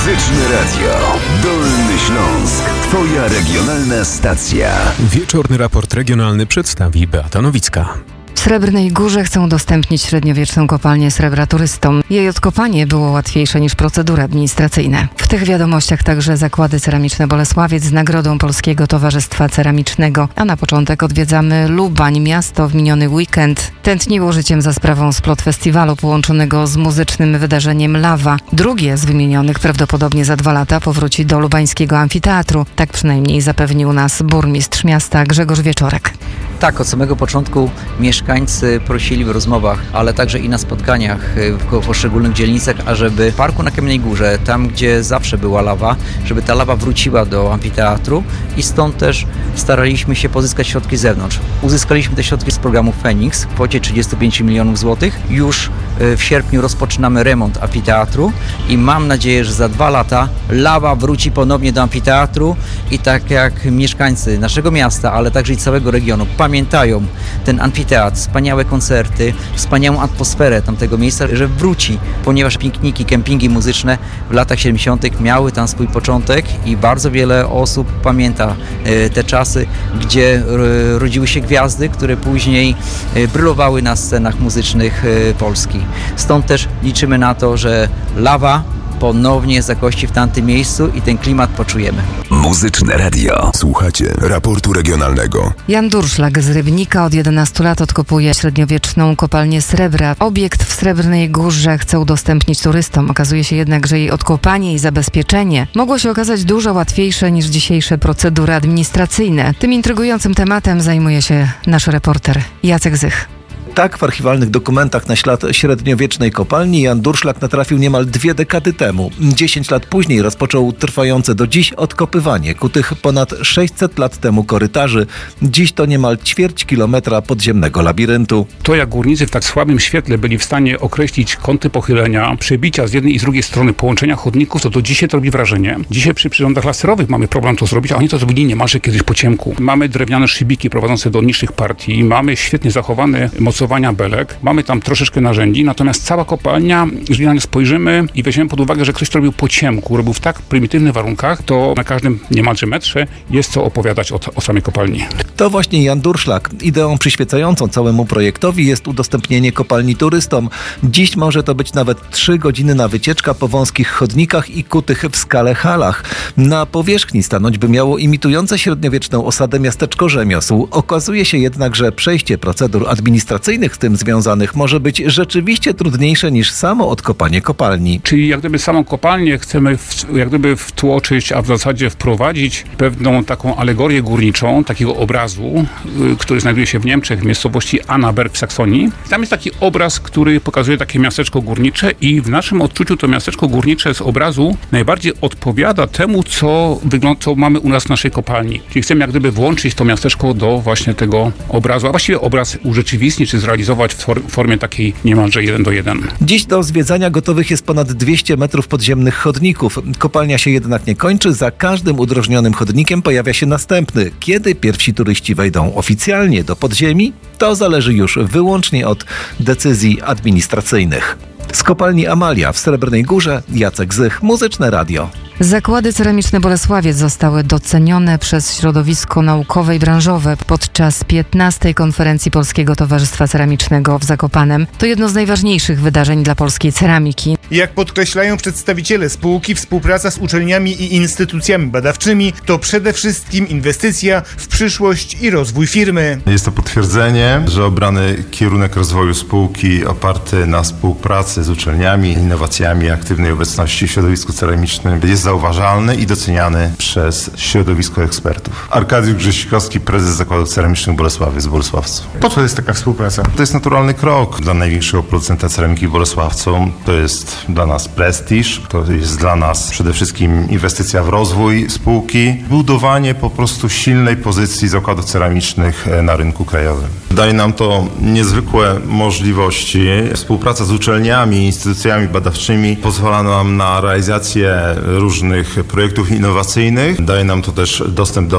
Muzyczne Radio Dolny Śląsk. Twoja regionalna stacja. Wieczorny raport regionalny przedstawi Beata Nowicka. W Srebrnej Górze chcą udostępnić średniowieczną kopalnię srebra turystom. Jej odkopanie było łatwiejsze niż procedury administracyjne. W tych wiadomościach także zakłady ceramiczne Bolesławiec z nagrodą Polskiego Towarzystwa Ceramicznego. A na początek odwiedzamy Lubań. Miasto w miniony weekend tętniło życiem za sprawą Splot Festiwalu połączonego z muzycznym wydarzeniem Lawa. Drugie z wymienionych prawdopodobnie za 2 lata powróci do lubańskiego amfiteatru. Tak przynajmniej zapewnił nas burmistrz miasta Grzegorz Wieczorek. Tak, od samego początku mieszkańcy prosili w rozmowach, ale także i na spotkaniach w poszczególnych dzielnicach, ażeby w parku na Kamiennej Górze, tam gdzie zawsze była lawa, żeby ta lawa wróciła do amfiteatru i stąd też staraliśmy się pozyskać środki z zewnątrz. Uzyskaliśmy te środki z programu Feniks w kwocie 35 milionów złotych. Już w sierpniu rozpoczynamy remont amfiteatru i mam nadzieję, że za 2 lata lawa wróci ponownie do amfiteatru i tak jak mieszkańcy naszego miasta, ale także i całego regionu pamiętają ten amfiteatr, wspaniałe koncerty, wspaniałą atmosferę tamtego miejsca, że wróci, ponieważ pikniki, kempingi muzyczne w latach 70. miały tam swój początek i bardzo wiele osób pamięta te czasy, gdzie rodziły się gwiazdy, które później brylowały na scenach muzycznych Polski. Stąd też liczymy na to, że lawa ponownie zagości w tamtym miejscu i ten klimat poczujemy. Muzyczne Radio. Słuchacie raportu regionalnego. Jan Durszlak z Rybnika od 11 lat odkopuje średniowieczną kopalnię srebra. Obiekt w Srebrnej Górze chce udostępnić turystom. Okazuje się jednak, że jej odkopanie i zabezpieczenie mogło się okazać dużo łatwiejsze niż dzisiejsze procedury administracyjne. Tym intrygującym tematem zajmuje się nasz reporter Jacek Zych. Tak w archiwalnych dokumentach na ślad średniowiecznej kopalni Jan Durszlak natrafił niemal 2 dekady temu. 10 lat później rozpoczął trwające do dziś odkopywanie kutych ponad 600 lat temu korytarzy. Dziś to niemal ćwierć kilometra podziemnego labiryntu. To jak górnicy w tak słabym świetle byli w stanie określić kąty pochylenia, przebicia z jednej i z drugiej strony, połączenia chodników, to dzisiaj to robi wrażenie. Dzisiaj przy przyrządach laserowych mamy problem to zrobić, a oni to zrobili niemalże kiedyś po ciemku. Mamy drewniane szybiki prowadzące do niższych partii, mamy świetnie zachowane mocowania belek, mamy tam troszeczkę narzędzi, natomiast cała kopalnia, jeżeli na nie spojrzymy i weźmiemy pod uwagę, że ktoś to robił po ciemku, robił w tak prymitywnych warunkach, to na każdym niemalże metrze jest co opowiadać o samej kopalni. To właśnie Jan Durszlak. Ideą przyświecającą całemu projektowi jest udostępnienie kopalni turystom. Dziś może to być nawet 3 godziny na wycieczka po wąskich chodnikach i kutych w skale halach. Na powierzchni stanąć by miało imitujące średniowieczną osadę miasteczko rzemiosł. Okazuje się jednak, że przejście procedur administracyjnych z tym związanych może być rzeczywiście trudniejsze niż samo odkopanie kopalni. Czyli jak gdyby samą kopalnię chcemy wtłoczyć, a w zasadzie wprowadzić pewną taką alegorię górniczą, takiego obrazu, który znajduje się w Niemczech, w miejscowości Annaberg w Saksonii. Tam jest taki obraz, który pokazuje takie miasteczko górnicze i w naszym odczuciu to miasteczko górnicze z obrazu najbardziej odpowiada temu, co mamy u nas w naszej kopalni. Czyli chcemy jak gdyby włączyć to miasteczko do właśnie tego obrazu, a właściwie obraz urzeczywistnić czy zrealizować w formie takiej niemalże 1:1. Dziś do zwiedzania gotowych jest ponad 200 metrów podziemnych chodników. Kopalnia się jednak nie kończy. Za każdym udrożnionym chodnikiem pojawia się następny. Kiedy pierwsi turyści wejdą oficjalnie do podziemi, to zależy już wyłącznie od decyzji administracyjnych. Z kopalni Amalia w Srebrnej Górze Jacek Zych, Muzyczne Radio. Zakłady ceramiczne Bolesławiec zostały docenione przez środowisko naukowe i branżowe podczas 15. konferencji Polskiego Towarzystwa Ceramicznego w Zakopanem. To jedno z najważniejszych wydarzeń dla polskiej ceramiki. Jak podkreślają przedstawiciele spółki, współpraca z uczelniami i instytucjami badawczymi to przede wszystkim inwestycja w przyszłość i rozwój firmy. Jest to potwierdzenie, że obrany kierunek rozwoju spółki oparty na współpracy z uczelniami, innowacjami i aktywnej obecności w środowisku ceramicznym jest zauważalny i doceniany przez środowisko ekspertów. Arkadiusz Grześkowski, prezes Zakładów Ceramicznych Bolesławiec z Bolesławcu. Po co jest taka współpraca? To jest naturalny krok dla największego producenta ceramiki w Bolesławcu. To jest dla nas prestiż, to jest dla nas przede wszystkim inwestycja w rozwój spółki, budowanie po prostu silnej pozycji zakładów ceramicznych na rynku krajowym. Daje nam to niezwykłe możliwości. Współpraca z uczelniami, instytucjami badawczymi pozwala nam na realizację różnych projektów innowacyjnych. Daje nam to też dostęp do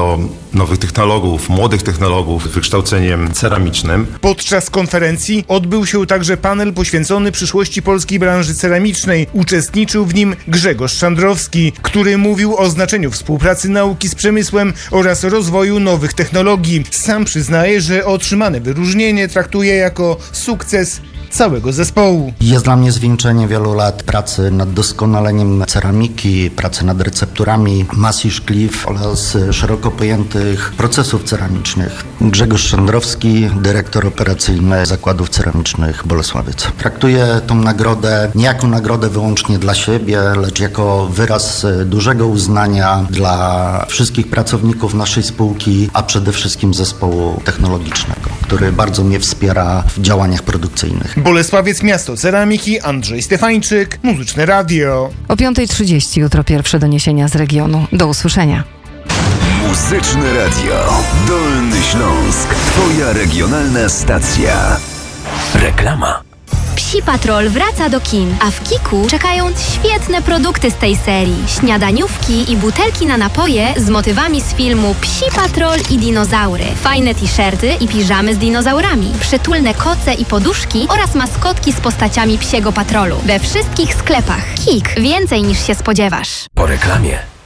nowych technologów, młodych technologów z wykształceniem ceramicznym. Podczas konferencji odbył się także panel poświęcony przyszłości polskiej branży ceramicznej. Uczestniczył w nim Grzegorz Szandrowski, który mówił o znaczeniu współpracy nauki z przemysłem oraz rozwoju nowych technologii. Sam przyznaje, że otrzymane wyróżnienie traktuje jako sukces całego zespołu. Jest dla mnie zwieńczenie wielu lat pracy nad doskonaleniem ceramiki, pracy nad recepturami masy szkliw oraz szeroko pojętych procesów ceramicznych. Grzegorz Szandrowski, dyrektor operacyjny Zakładów Ceramicznych Bolesławiec. Traktuję tą nagrodę nie jako nagrodę wyłącznie dla siebie, lecz jako wyraz dużego uznania dla wszystkich pracowników naszej spółki, a przede wszystkim zespołu technologicznego, który bardzo mnie wspiera w działaniach produkcyjnych. Bolesławiec, miasto ceramiki, Andrzej Stefańczyk, Muzyczne Radio. O 5:30 jutro pierwsze doniesienia z regionu. Do usłyszenia. Muzyczne Radio. Dolny Śląsk. Twoja regionalna stacja. Reklama. Psi Patrol wraca do kin, a w Kiku czekają świetne produkty z tej serii. Śniadaniówki i butelki na napoje z motywami z filmu Psi Patrol i dinozaury. Fajne t-shirty i piżamy z dinozaurami. Przytulne koce i poduszki oraz maskotki z postaciami Psiego Patrolu. We wszystkich sklepach. Kik. Więcej niż się spodziewasz. Po reklamie.